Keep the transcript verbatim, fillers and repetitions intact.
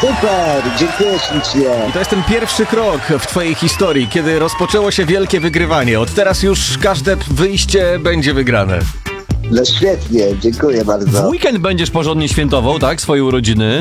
Super, dziękuję ślicznie. I to jest ten pierwszy krok w twojej historii, kiedy rozpoczęło się wielkie wygrywanie. Od teraz już każde wyjście będzie wygrane. No świetnie, dziękuję bardzo. W weekend będziesz porządnie świętował, tak? Swoje urodziny.